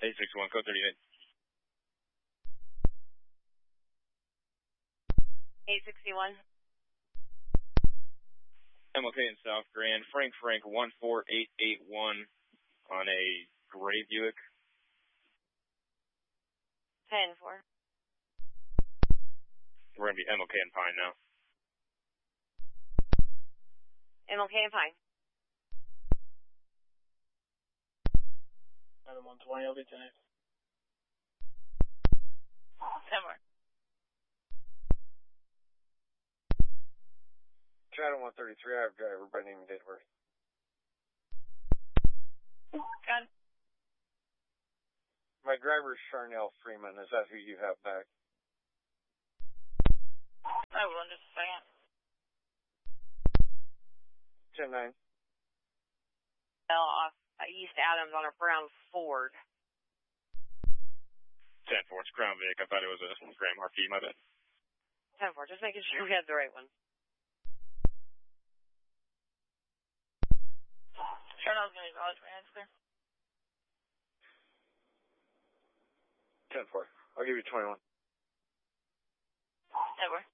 861, code 38. 861. MLK in South Grand, Frank 14881 on a gray Buick. 10-4. We're going to be MLK and Pine now. MLK and Pine. 120, I'll be 10. 10-4. Shadow 133, I have driver by name Ditworth. Got it. My driver is Charnel Freeman. Is that who you have back? I will in just a second. 10-9. Fell off East Adams on a brown Ford. 10-4, it's Crown Vic. I thought it was a Grand Marquis, my bad. 10-4, just making sure we had the right one. Charnel's going to acknowledge my answer. 10-4. I'll give you 21. 10-4.